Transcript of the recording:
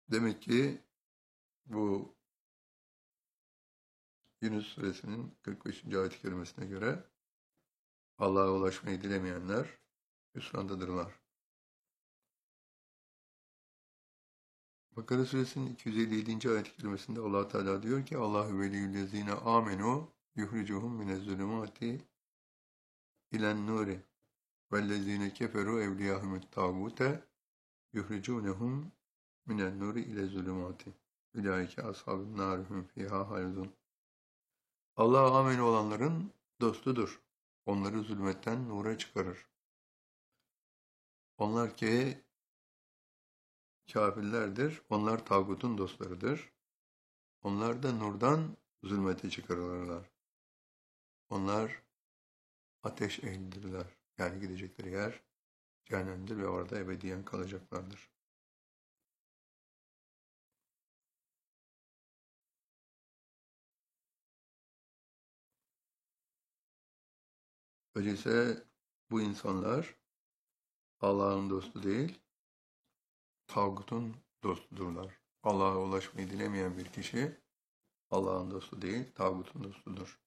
Demek ki bu Yunus Suresinin 45. ayet-i kerimesine göre Allah'a ulaşmayı dilemeyenler hüsrandadırlar. Bakara Suresinin 257. ayet-i kerimesinde Allah Teala diyor ki Allahu veliyyüllezine amenu yuhricuhum minezzulumati ilen nuri vellezine keferu evliyahumut tağute yuhricunehum minen nuri ile zulumati ulaike ashabun narihum fiha halidun. Allah'a amin olanların dostudur. Onları zulmetten nura çıkarır. Onlar ki kafirlerdir. Onlar tağutun dostlarıdır. Onlar da nurdan zulmete çıkarılırlar. Onlar ateş ehlidirler. Yani gidecekleri yer cehennemdir ve orada ebediyen kalacaklardır. Öyleyse bu insanlar Allah'ın dostu değil, tağutun dostudurlar. Allah'a ulaşmayı dilemeyen bir kişi Allah'ın dostu değil, tağutun dostudur.